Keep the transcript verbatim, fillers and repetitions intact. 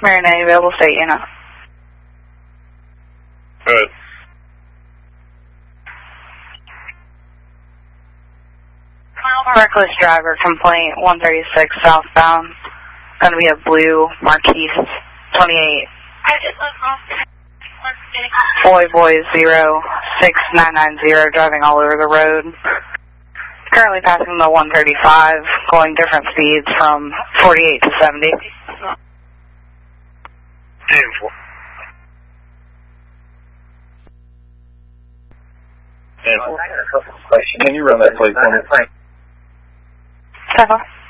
Marinette, available state unit. Good. Reckless driver complaint, one thirty-six southbound. Going to be a blue Marquise twenty-eight. Boy boy zero six nine nine zero, driving all over the road. Currently passing the one thirty-five, going different speeds from forty-eight to seventy. And can you run that plate for me? Seven.